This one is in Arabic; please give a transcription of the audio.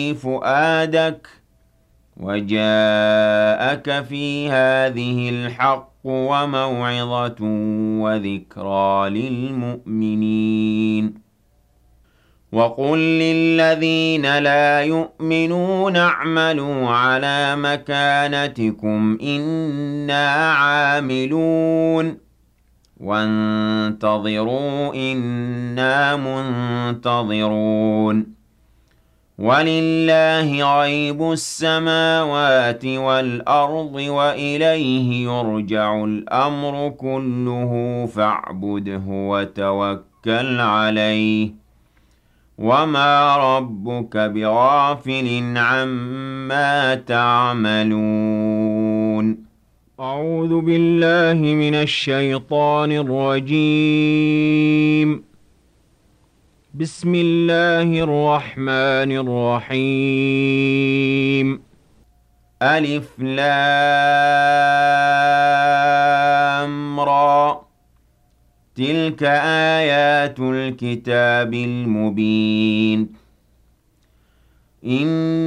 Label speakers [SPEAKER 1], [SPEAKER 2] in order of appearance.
[SPEAKER 1] فؤادك وجاءك في هذه الحق وموعظة وذكرى للمؤمنين وقل للذين لا يؤمنون اعملوا على مكانتكم إنا عاملون وانتظروا إنا منتظرون ولله غيب السماوات والأرض وإليه يرجع الأمر كله فاعبده وتوكل عليه وما ربك بغافل عما تعملون أعوذ بالله من الشيطان الرجيم بسم الله الرحمن الرحيم ألف لام را تلك آيات الكتاب المبين